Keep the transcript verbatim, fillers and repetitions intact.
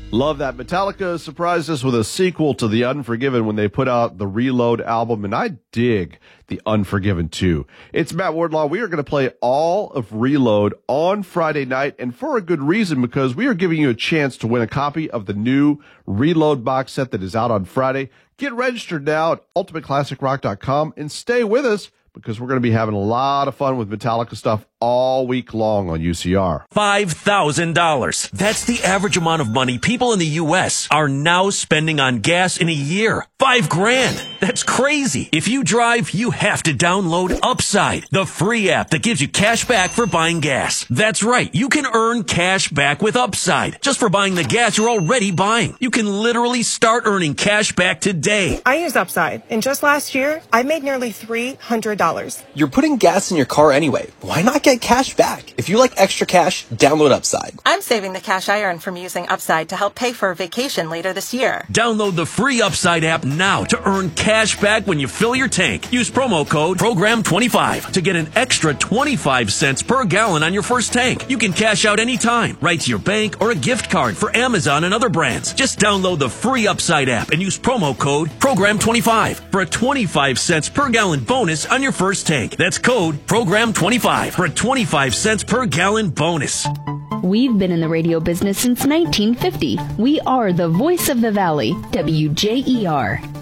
Love that. Metallica surprised us with a sequel to The Unforgiven when they put out the Reload album, and I dig The Unforgiven too. It's Matt Wardlaw. We are going to play all of Reload on Friday night, and for a good reason, because we are giving you a chance to win a copy of the new Reload box set that is out on Friday. Get registered now at ultimate classic rock dot com and stay with us, because we're going to be having a lot of fun with Metallica stuff all week long on U C R. five thousand dollars. That's the average amount of money people in the U S are now spending on gas in a year. Five grand. That's crazy. If you drive, you have to download Upside, the free app that gives you cash back for buying gas. That's right. You can earn cash back with Upside just for buying the gas you're already buying. You can literally start earning cash back today. I use Upside, and just last year, I made nearly three hundred dollars. You're putting gas in your car anyway. Why not get cash back? If you like extra cash, download Upside. I'm saving the cash I earn from using Upside to help pay for a vacation later this year. Download the free Upside app now to earn cash back when you fill your tank. Use promo code program twenty-five to get an extra twenty-five cents per gallon on your first tank. You can cash out anytime, right to your bank or a gift card for Amazon and other brands. Just download the free Upside app and use promo code program twenty-five for a twenty-five cents per gallon bonus on your first tank. That's code program twenty-five for a twenty-five cents per gallon bonus. We've been in the radio business since nineteen fifty. We are the voice of the valley, W J E R.